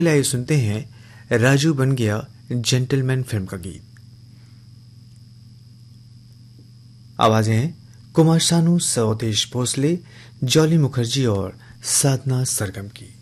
आइए सुनते हैं राजू बन गया जेंटलमैन फिल्म का गीत। आवाजें हैं कुमार सानू, स्वदेश भोसले, जॉली मुखर्जी और साधना सरगम की।